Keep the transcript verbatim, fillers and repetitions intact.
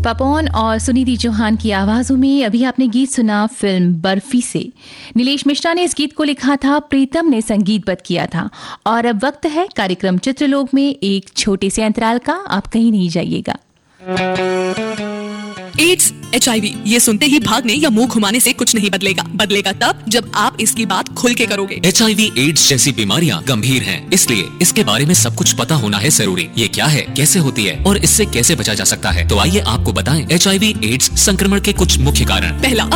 पापोन और सुनिधि चौहान की आवाजों में अभी आपने गीत सुना फिल्म बर्फी से। नीलेश मिश्रा ने इस गीत को लिखा था, प्रीतम ने संगीतबद्ध किया था। और अब वक्त है कार्यक्रम चित्रलोक में एक छोटे से अंतराल का, आप कहीं नहीं जाइएगा। एड्स, एच आई वी ये सुनते ही भागने या मुंह घुमाने से कुछ नहीं बदलेगा। बदलेगा तब जब आप इसकी बात खुल के करोगे। एच आई वी एड्स जैसी बीमारियां गंभीर हैं, इसलिए इसके बारे में सब कुछ पता होना है जरूरी। ये क्या है, कैसे होती है और इससे कैसे बचा जा सकता है, तो आइए आपको बताएं एच आई वी एड्स संक्रमण के कुछ मुख्य कारण। पहला,